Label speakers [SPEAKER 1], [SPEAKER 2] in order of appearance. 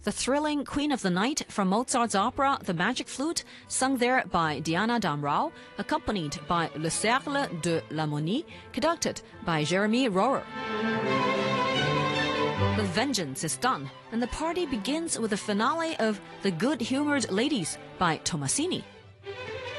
[SPEAKER 1] The thrilling Queen of the Night from Mozart's opera The Magic Flute, sung there by Diana Damrau, accompanied by Le Cercle de l'Harmonie, conducted by Jeremy Rohrer. The vengeance is done, and the party begins with the finale of The Good-Humored Ladies by Tomasini.